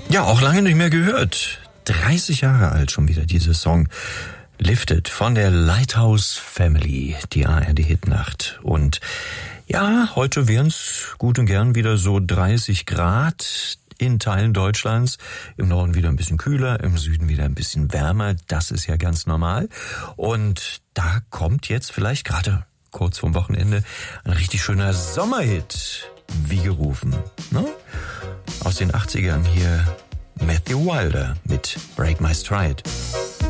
Ja, auch lange nicht mehr gehört. 30 Jahre alt schon wieder, dieser Song. Lifted von der Lighthouse Family, die ARD-Hitnacht. Und ja, heute wären es gut und gern wieder so 30 Grad in Teilen Deutschlands. Im Norden wieder ein bisschen kühler, im Süden wieder ein bisschen wärmer. Das ist ja ganz normal. Und da kommt jetzt vielleicht gerade kurz vorm Wochenende ein richtig schöner Sommerhit, wie gerufen. Ne? Aus den 80ern hier Matthew Wilder mit Break My Stride.